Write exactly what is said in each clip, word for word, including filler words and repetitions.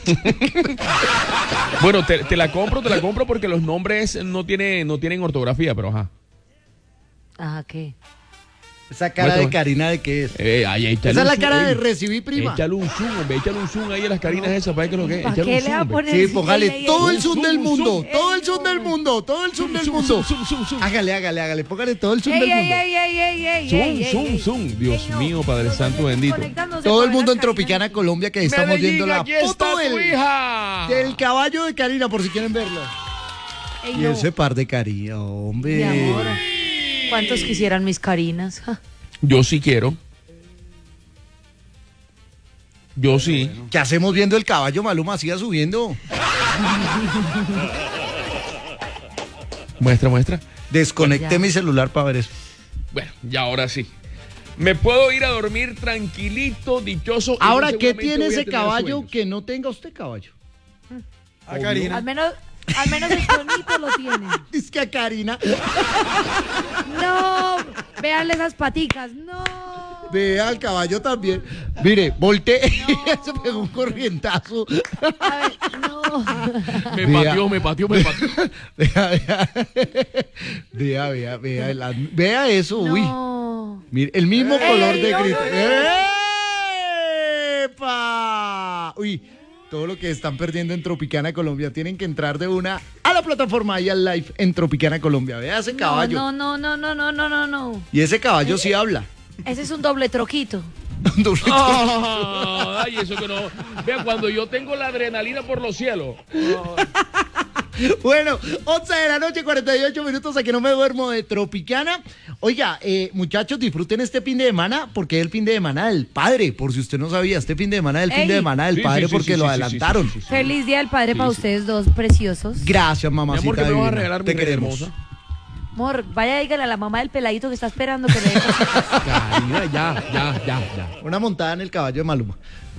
Bueno, te, te la compro, te la compro porque los nombres no, tiene, no tienen ortografía, pero ajá. Ajá, ¿qué? Esa cara de Karina, ¿de qué es? Eh, ay, Esa es la cara de recibí, prima. Échale un zoom, hombre, échale un zoom ahí a las Carinas esas, para que lo que es. ¿Para qué le va a poner? Sí, póngale todo el zoom del mundo, ey, todo el ey, zoom del mundo, todo el zoom del mundo. Zoom, zoom, zoom. Hágale, hágale, hágale, póngale todo el zoom Ey, del ey, mundo. ey, ey, ey, ey, Zoom, ey, zoom, ey, zoom. ey, Dios no, mío, Padre los Santo dos bendito. conectándose Todo el con mundo las en Tropicana, Carinas. Colombia, que ahí estamos Medellín, viendo la aquí está foto tu del, hija. del caballo de Karina, por si quieren verlo. Ey, Y no, ese par de Karina, hombre. mi amor. ¿Cuántos quisieran mis Carinas? Ja. Yo sí quiero. Yo sí. ¿Qué hacemos viendo el caballo? Maluma siga subiendo. Muestra, muestra. Desconecté Ya. mi celular para ver eso. Bueno, ya ahora sí. Me puedo ir a dormir tranquilito, dichoso. y Ahora, muy ¿qué seguramente tiene voy a ese tener caballo sueños. que no tenga usted caballo? A Karina. Al menos, al menos el tonito lo tiene. Es que a Karina, No, véanle esas paticas, no. vea al caballo también. Mire, volteé y se pegó un corrientazo. A ver, no. Me Vea. pateó, me pateó, me pateó. Vea, vea. Vea, vea, vea. la- Vea eso, uy. No. Mire, el mismo Ey, color ey, de no, grito. no, no. ¡Epa! Uy, todo lo que están perdiendo en Tropicana Colombia. Tienen que entrar de una a la plataforma y al live en Tropicana Colombia. Vea ese caballo. No, no, no, no, no, no, no, no. Y ese caballo sí habla. Ese es un doble troquito. Ah, ay, eso que no. Vea, cuando yo tengo la adrenalina por los cielos. Bueno, once de la noche, cuarenta y ocho minutos, aquí no me duermo de Tropicana. Oiga, eh, muchachos, disfruten este fin de semana porque es el fin de semana del padre, por si usted no sabía, este fin de semana es el fin Ey. de semana del Sí, padre sí, sí, porque sí, lo sí, sí, adelantaron. sí, sí, sí, sí. Feliz Día del Padre Sí, para sí. ustedes dos preciosos. Gracias, Mi mamacita amor, que me vas a divina. regalar mi Te reina queremos. hermosa. Amor, vaya dígale a la mamá del peladito que está esperando que le dé. Karina, ya, ya, ya, ya. Una montada en el caballo de Maluma.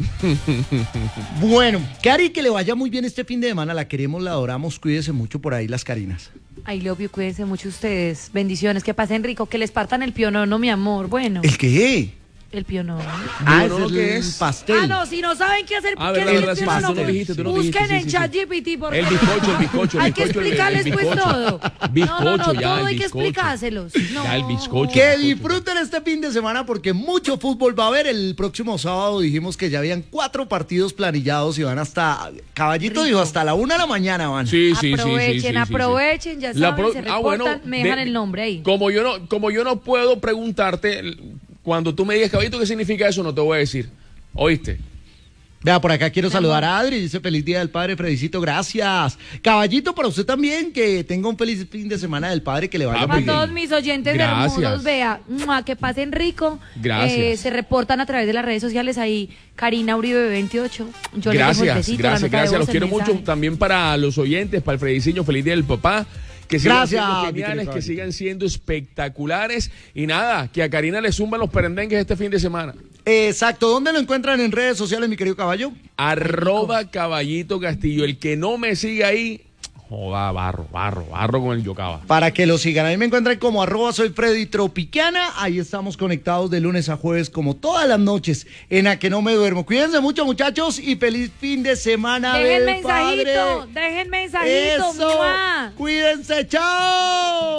Bueno, Cari, que le vaya muy bien este fin de semana. La queremos, la adoramos. Cuídese mucho por ahí, las Carinas. Ay, Lobio, cuídense mucho ustedes. Bendiciones, que pasen rico, que les partan el pionono, mi amor. Bueno, ¿El qué? el pionono. Ah, no, ese es ¿qué el es? pastel. Ah, no, si no saben qué hacer, Ah, ¿qué verdad, es verdad, el sí, pionono? tú no dijiste, tú no Busquen dijiste, en sí, sí, ChatGPT, por El favor. bizcocho, el bizcocho, el Hay que bizcocho, el- el explicarles pues bizcocho. todo. Bizcocho, no, no, no, ya, todo el hay que bizcocho. explicárselos. No. Ya, el bizcocho. Que disfruten este fin de semana porque mucho fútbol va a haber. El próximo sábado dijimos que ya habían cuatro partidos planillados y van hasta, Caballito Rico. dijo, hasta la una de la mañana van. Sí, sí, sí, sí, Aprovechen, sí, sí, sí. aprovechen, ya La saben, pro- se ah, reportan, bueno, me ve- dejan el nombre ahí. Como yo no, como yo no puedo preguntarte, cuando tú me digas, caballito, ¿qué significa eso? No te voy a decir. ¿Oíste? Vea, por acá quiero Mi saludar amor. a Adri, dice feliz día del padre, Fredicito, gracias. Caballito, para usted también, que tenga un feliz fin de semana del padre, que le vaya Ah, muy muy Para bien. todos mis oyentes Gracias. hermosos, vea, ¡mua! Que pasen rico. Gracias. Eh, se reportan a través de las redes sociales ahí, Karina Uribe veintiocho. Yo les dejo el Gracias, besito, la gracias, nota de gracias. voz, Los el quiero mensaje. mucho. También para los oyentes, para el Frediciño, feliz día del papá. Que sigan Gracias, siendo mi geniales, querido que caballito. sigan siendo espectaculares. Y nada, que a Karina le zumban los perendengues este fin de semana. Exacto, ¿dónde lo encuentran en redes sociales, mi querido caballo? Arroba Caballito Castillo. El que no me siga ahí, joda, barro, barro, barro con el yocaba. Para que lo sigan, a mí me encuentran como arroba soy Freddy Tropicana, ahí estamos conectados de lunes a jueves como todas las noches en A Que No Me Duermo. Cuídense mucho, muchachos, y feliz fin de semana Dejen del mensajito, padre. dejen mensajito, Eso, ¡mua! cuídense, chao.